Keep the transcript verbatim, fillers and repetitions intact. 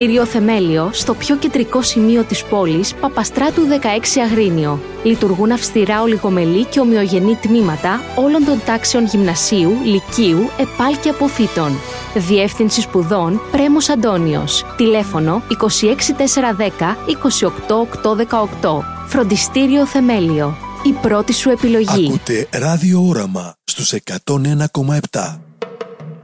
Θεμέλιο στο πιο κεντρικό σημείο της πόλης, Παπαστράτου δεκαέξι Αγρίνιο. Λειτουργούν αυστηρά ολιγομελή και ομοιογενή τμήματα όλων των τάξεων γυμνασίου, λυκείου, επάλ και αποφύτων. Διεύθυνση σπουδών Πρέμος Αντώνιος. Τηλέφωνο είκοσι έξι τετρακόσια δέκα είκοσι οκτώ οκτακόσια δεκαοκτώ. Φροντιστήριο Θεμέλιο. Η πρώτη σου επιλογή. Ακούτε Ράδιο Όραμα στους εκατόν ένα κόμμα επτά.